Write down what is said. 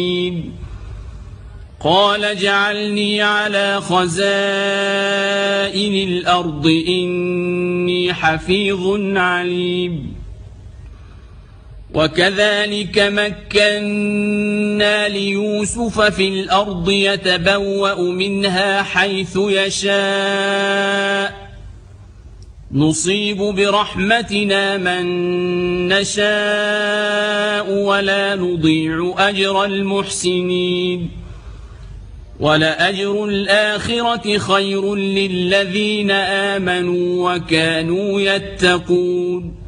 قال اجعلني على خزائن الأرض إني حفيظ عليم وكذلك مكنا ليوسف في الأرض يتبوأ منها حيث يشاء نصيب برحمتنا من نشاء ولا نضيع أجر المحسنين ولأجر الآخرة خير للذين آمنوا وكانوا يتقون